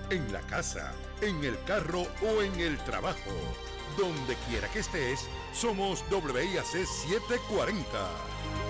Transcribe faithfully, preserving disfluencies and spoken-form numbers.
en la casa, en el carro o en el trabajo. Donde quiera que estés, somos W I A C setecientos cuarenta.